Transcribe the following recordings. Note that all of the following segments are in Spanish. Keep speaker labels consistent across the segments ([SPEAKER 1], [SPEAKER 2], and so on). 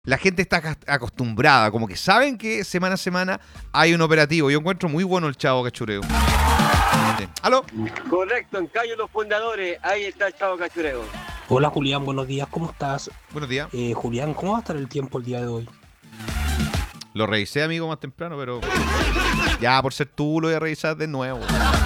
[SPEAKER 1] La gente está acostumbrada, como que saben que semana a semana hay un operativo. Yo encuentro muy bueno el Chavo Cachureo. Sí. ¿Aló?
[SPEAKER 2] Correcto, en Cayo Los Fundadores, ahí está el Chavo Cachureo.
[SPEAKER 3] Hola Julián, buenos días, ¿cómo estás?
[SPEAKER 1] Buenos días.
[SPEAKER 3] Julián, ¿cómo va a estar el tiempo el día de hoy?
[SPEAKER 1] Lo revisé, amigo, más temprano, pero ya por ser tú lo voy a revisar de nuevo.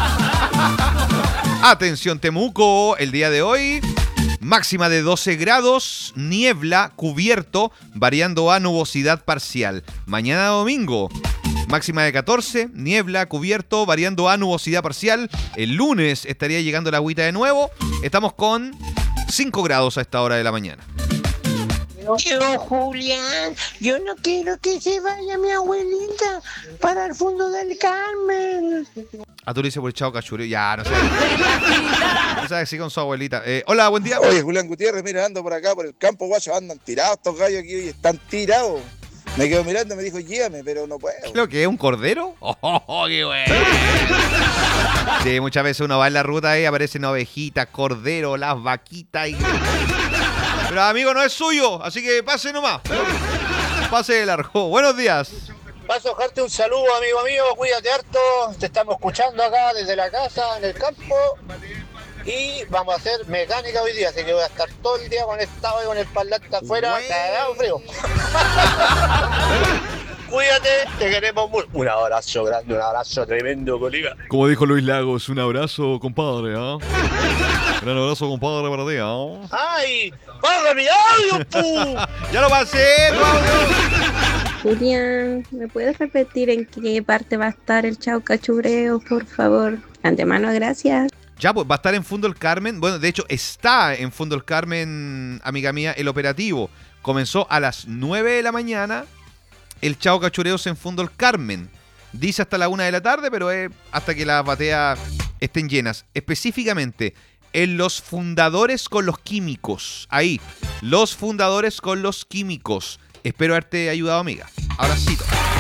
[SPEAKER 1] Atención, Temuco, el día de hoy, máxima de 12 grados, niebla, cubierto, variando a nubosidad parcial. Mañana domingo, máxima de 14, niebla, cubierto, variando a nubosidad parcial. El lunes estaría llegando la agüita de nuevo. Estamos con 5 grados a esta hora de la mañana.
[SPEAKER 4] Yo, Julián, yo no quiero que se vaya mi abuelita para el fondo del Carmen.
[SPEAKER 1] Ah, tú le dices por el Chavo Cachureo. Ya, no sé. No sabes si con su abuelita. Hola, buen día.
[SPEAKER 5] Oye, Julián Gutiérrez, mira, ando por acá, por el campo, guacho, andan tirados estos gallos aquí, oye, están tirados. Me quedo mirando y me dijo, llévame, pero no puedo.
[SPEAKER 1] Creo que es un cordero. ¡Oh, qué bueno! Sí, muchas veces uno va en la ruta y aparecen ovejitas, corderos, las vaquitas y... Pero amigo, no es suyo, así que pase nomás. Pase de largo. Buenos días.
[SPEAKER 6] Paso a dejarte un saludo, amigo mío, cuídate harto. Te estamos escuchando acá desde la casa, en el campo. Y vamos a hacer mecánica hoy día, así que voy a estar todo el día conectado y con el parlante afuera, cagado frío. Cuídate, te queremos mucho. Un abrazo grande, un abrazo tremendo, colega.
[SPEAKER 1] Como dijo Luis Lagos, un abrazo, compadre, ¿ah? Gran abrazo, compadre, para ti, ¿ah?
[SPEAKER 6] ¡Ay! ¡Barra mi audio, pu!
[SPEAKER 1] ¡Ya lo pasé, Claudio!
[SPEAKER 7] Julián, ¿me puedes repetir en qué parte va a estar el Chavo Cachureo, por favor? Antemano, gracias.
[SPEAKER 1] Ya, pues va a estar en Fundo el Carmen. Bueno, de hecho, está en Fundo el Carmen, amiga mía, el operativo. Comenzó a las 9 de la mañana. El Chavo Cachureo se en Fundo el Carmen. Dice hasta la 1 de la tarde, pero es hasta que las bateas estén llenas. Específicamente, en los fundadores con los químicos. Ahí, los fundadores con los químicos. Espero haberte ayudado, amiga. Ahora sí.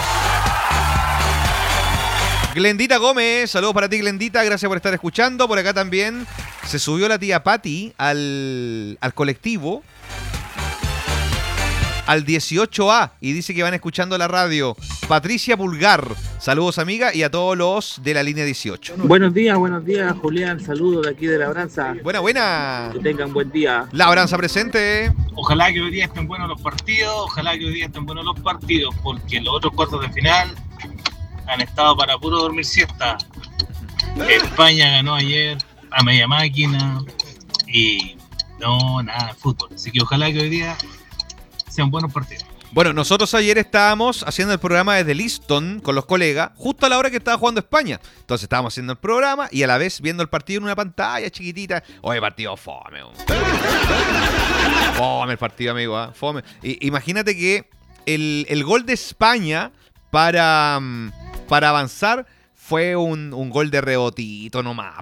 [SPEAKER 1] Glendita Gómez, saludos para ti, Glendita, gracias por estar escuchando. Por acá también se subió la tía Patti al colectivo, al 18A, y dice que van escuchando la radio. Patricia Pulgar, saludos, amiga, y a todos los de la línea 18.
[SPEAKER 8] Buenos días, Julián, saludos de aquí de Labranza.
[SPEAKER 1] Buena.
[SPEAKER 8] Que tengan buen día.
[SPEAKER 1] Labranza presente.
[SPEAKER 9] Ojalá que hoy día estén buenos los partidos, porque los otros cuartos de final han estado para puro dormir siesta. España ganó ayer a media máquina y no, nada de fútbol. Así que ojalá que hoy día sean buenos partidos.
[SPEAKER 1] Bueno, nosotros ayer estábamos haciendo el programa desde Liston con los colegas, justo a la hora que estaba jugando España. Entonces estábamos haciendo el programa y a la vez viendo el partido en una pantalla chiquitita. Oye, partido fome. Fome el partido, amigo, ¿eh? Fome. Imagínate que el gol de España para avanzar fue un gol de rebotito nomás.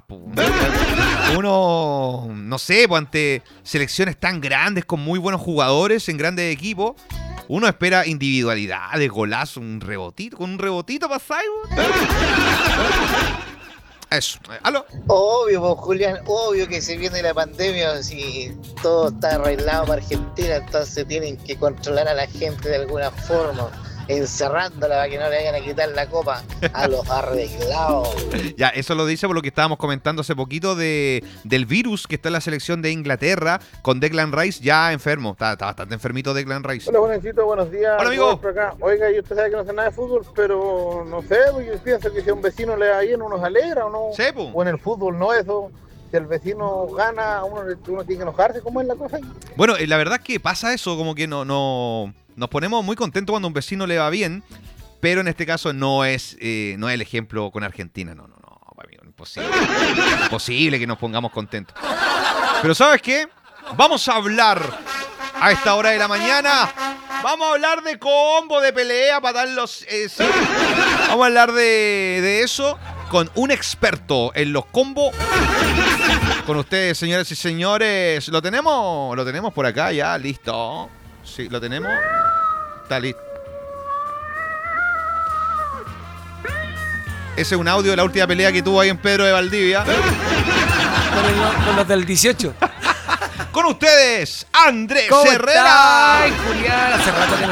[SPEAKER 1] Uno, no sé, pues ante selecciones tan grandes, con muy buenos jugadores en grandes equipos, uno espera individualidades, golazo, un rebotito, con un rebotito pasáis. Eso, ¿aló?
[SPEAKER 4] Obvio, pues, Julián, obvio que se viene la pandemia, si todo está arreglado para Argentina, entonces tienen que controlar a la gente de alguna forma, encerrándola para que no le vayan a quitar la copa a los arreglados.
[SPEAKER 1] Ya, eso lo dice por lo que estábamos comentando hace poquito del virus que está en la selección de Inglaterra, con Declan Rice ya enfermo. Está bastante enfermito Declan Rice.
[SPEAKER 10] Hola, buenísimo, buenos días.
[SPEAKER 1] Hola, amigo.
[SPEAKER 10] Por acá. Oiga, y usted sabe que no sé nada de fútbol, pero no sé, yo pienso que si a un vecino le va bien, uno se alegra, o no.
[SPEAKER 1] Sí, po.
[SPEAKER 10] O en el fútbol, no eso. Si el vecino gana, uno tiene que enojarse, ¿cómo es la cosa ahí?
[SPEAKER 1] Bueno, la verdad es que pasa eso, como que no nos ponemos muy contentos cuando a un vecino le va bien, pero en este caso no es el ejemplo con Argentina. No, amigo, imposible. Imposible que nos pongamos contentos. Pero ¿sabes qué? Vamos a hablar a esta hora de la mañana. Vamos a hablar de combo, de pelea, para dar los... Vamos a hablar de eso con un experto en los combos. Con ustedes, señoras y señores. ¿Lo tenemos por acá ya? Listo. Sí, lo tenemos. Está listo. Ese es un audio de la última pelea que tuvo ahí en Pedro de Valdivia.
[SPEAKER 11] Con los del 18.
[SPEAKER 1] Con ustedes, Andrés
[SPEAKER 11] ¿Cómo
[SPEAKER 1] Herrera.
[SPEAKER 11] estás, Julián? Hace rato que